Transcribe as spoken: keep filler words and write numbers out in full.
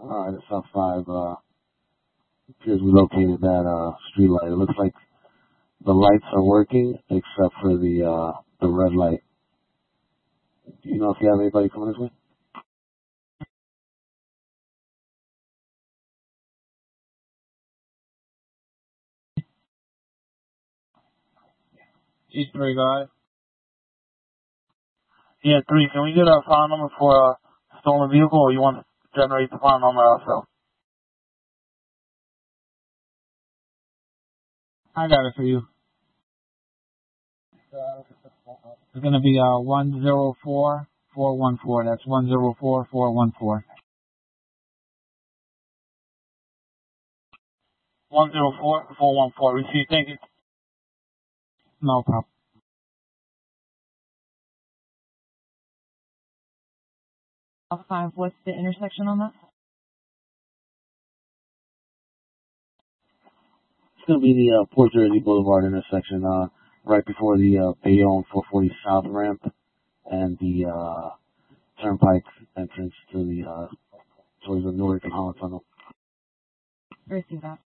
Alright, it's South five, uh, appears we located that, uh, street light. It looks like the lights are working, except for the, uh, the red light. Do you know if you have anybody coming this way? East three, guys. Yeah, three. Can we get a file number for a stolen vehicle, or you want to generate the file number ourselves? I got it for you. It's going to be uh one zero four four one four. That's one zero four four one four. One zero four four one four. Receive. Thank you. No problem. Five. What's the intersection on that? It's gonna be the, uh, Port Jersey Boulevard intersection, uh, right before the, uh, Bayonne four forty South ramp and the, uh, Turnpike entrance to the, uh, towards the Newark and Holland Tunnel. Receive that.